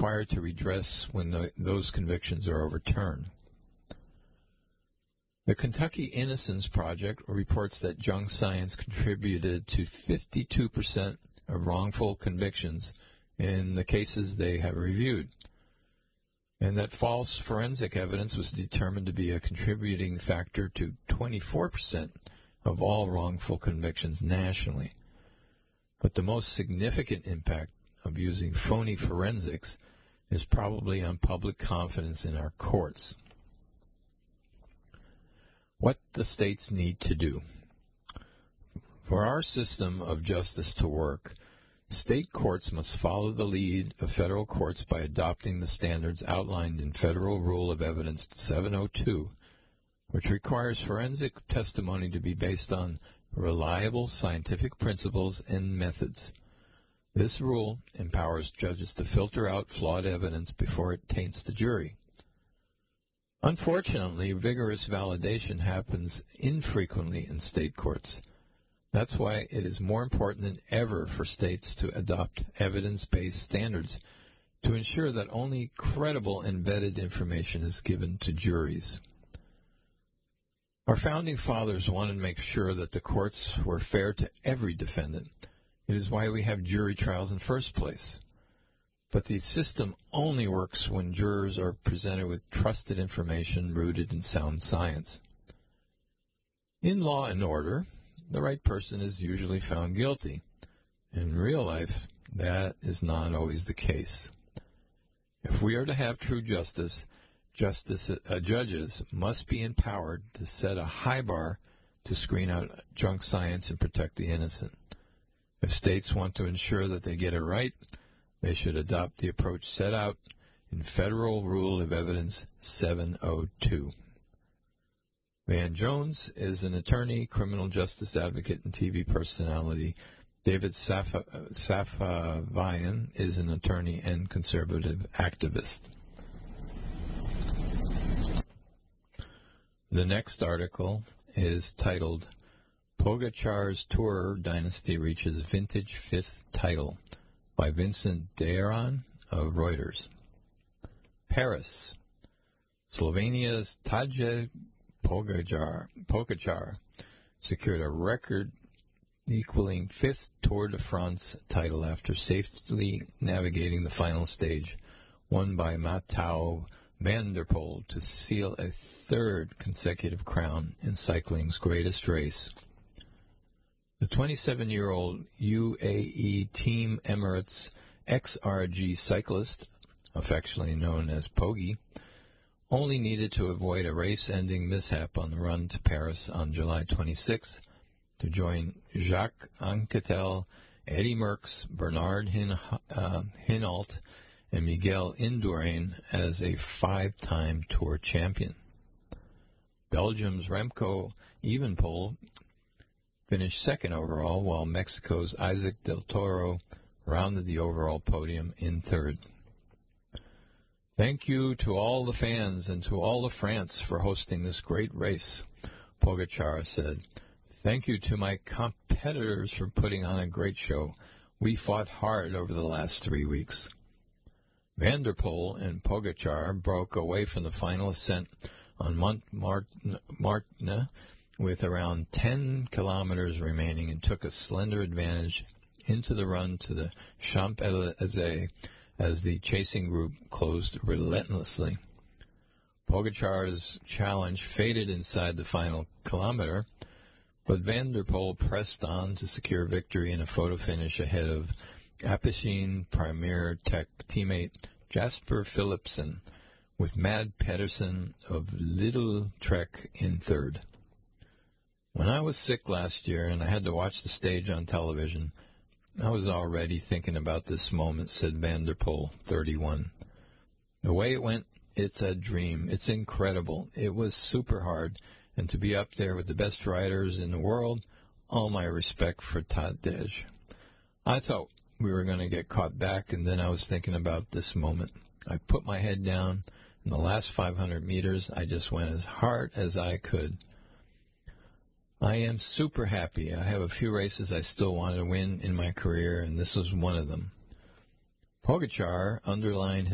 required to redress when those convictions are overturned. The Kentucky Innocence Project reports that junk science contributed to 52% of wrongful convictions in the cases they have reviewed, and that false forensic evidence was determined to be a contributing factor to 24% of all wrongful convictions nationally. But the most significant impact of using phony forensics is probably on public confidence in our courts. What the states need to do. For our system of justice to work, state courts must follow the lead of federal courts by adopting the standards outlined in Federal Rule of Evidence 702, which requires forensic testimony to be based on reliable scientific principles and methods. This rule empowers judges to filter out flawed evidence before it taints the jury. Unfortunately, vigorous validation happens infrequently in state courts. That's why it is more important than ever for states to adopt evidence-based standards to ensure that only credible and vetted information is given to juries. Our founding fathers wanted to make sure that the courts were fair to every defendant. It is why we have jury trials in the first place. But the system only works when jurors are presented with trusted information rooted in sound science. In Law and Order, the right person is usually found guilty. In real life, that is not always the case. If we are to have true justice, judges must be empowered to set a high bar to screen out junk science and protect the innocent. If states want to ensure that they get it right, they should adopt the approach set out in Federal Rule of Evidence 702. Van Jones is an attorney, criminal justice advocate, and TV personality. David Safavian is an attorney and conservative activist. The next article is titled, Pogacar's Tour Dynasty Reaches Vintage Fifth Title, by Vincent Daron of Reuters. Paris. Slovenia's Tadej Pogacar secured a record equaling fifth Tour de France title after safely navigating the final stage, won by Mathieu van der Poel to seal a third consecutive crown in cycling's greatest race. The 27-year-old UAE Team Emirates XRG cyclist, affectionately known as Pogi, only needed to avoid a race-ending mishap on the run to Paris on July 26 to join Jacques Anquetil, Eddie Merckx, Bernard Hinault, and Miguel Indurain as a five-time Tour champion. Belgium's Remco Evenepoel finished second overall, while Mexico's Isaac Del Toro rounded the overall podium in third. Thank you to all the fans and to all of France for hosting this great race, Pogacar said. Thank you to my competitors for putting on a great show. We fought hard over the last 3 weeks. Van der Poel and Pogacar broke away from the final ascent on Montmartre with around 10 kilometers remaining and took a slender advantage into the run to the Champs-Élysées as the chasing group closed relentlessly. Pogacar's challenge faded inside the final kilometer, but Van der Poel pressed on to secure victory in a photo finish ahead of Appian Premier Tech teammate Jasper Philipsen, with Mad Pedersen of Lidl Trek in third. When I was sick last year and I had to watch the stage on television, I was already thinking about this moment, said Van der Poel, 31. The way it went, it's a dream. It's incredible. It was super hard. And to be up there with the best riders in the world, all my respect for Tadej. I thought we were going to get caught back, and then I was thinking about this moment. I put my head down. In the last 500 meters, I just went as hard as I could. I am super happy. I have a few races I still wanted to win in my career, and this was one of them. Pogacar underlined